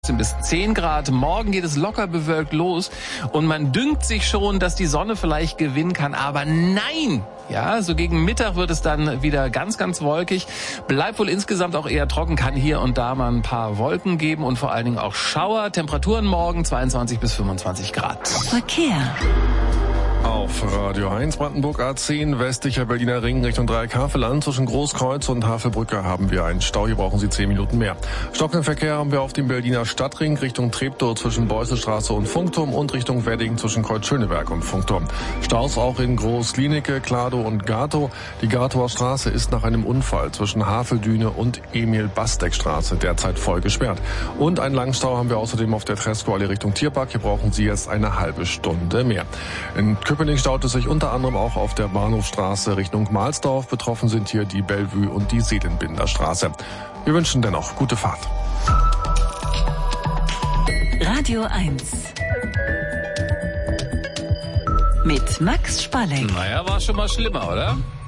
bis 10 Grad. Morgen geht es locker bewölkt los und man dünkt sich schon, dass die Sonne vielleicht gewinnen kann, aber nein! Ja, so gegen Mittag wird es dann wieder ganz, ganz wolkig. Bleibt wohl insgesamt auch eher trocken, kann hier und da mal ein paar Wolken geben und vor allen Dingen auch Schauer. Temperaturen morgen 22 bis 25 Grad. Verkehr. Auf Radio 1 Brandenburg A10, westlicher Berliner Ring Richtung Dreieck-Havelland. Zwischen Großkreuz und Havelbrücke haben wir einen Stau. Hier brauchen Sie 10 Minuten mehr. Stockenden Verkehr haben wir auf dem Berliner Stadtring Richtung Treptow zwischen Beusselstraße und Funkturm und Richtung Wedding zwischen Kreuz-Schöneberg und Funkturm. Staus auch in Groß-Glienicke, Kladow und Gatow. Die Gatower Straße ist nach einem Unfall zwischen Haveldüne und Emil-Bastek-Straße derzeit voll gesperrt. Und einen langen Stau haben wir außerdem auf der Tresco-Allee Richtung Tierpark. Hier brauchen Sie jetzt eine halbe Stunde mehr. In Köpenick staut es sich unter anderem auch auf der Bahnhofstraße Richtung Mahlsdorf. Betroffen sind hier die Bellevue und die Seelenbinder Straße. Wir wünschen dennoch gute Fahrt. Radio 1 mit Max Spalleck. Naja, war schon mal schlimmer, oder?